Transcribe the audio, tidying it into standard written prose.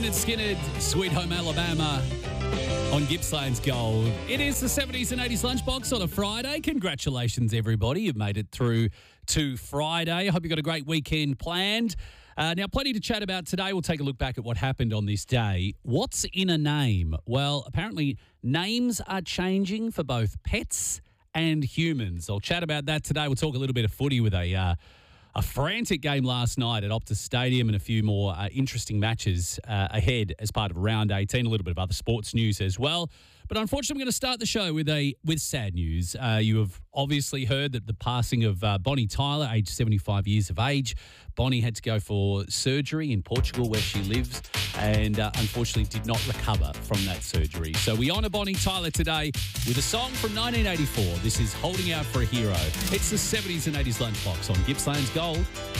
Lynyrd Skynyrd, Sweet Home Alabama on Gippsland's Gold. It is the 70s and 80s Lunchbox on a Friday. Congratulations, everybody. You've made it through to Friday. I hope you've got a great weekend planned. Now, plenty to chat about today. We'll take a look back at what happened on this day. What's in a name? Well, apparently names are changing for both pets and humans. I'll chat about that today. We'll talk a little bit of footy with a frantic game last night at Optus Stadium and a few more interesting matches ahead as part of round 18, a little bit of other sports news as well. But unfortunately, I'm going to start the show with sad news. You have obviously heard that the passing of Bonnie Tyler, aged 75 years of age. Bonnie had to go for surgery in Portugal where she lives and unfortunately did not recover from that surgery. So we honour Bonnie Tyler today with a song from 1984. This is Holding Out for a Hero. It's the 70s and 80s Lunchbox on Gippsland's Gold.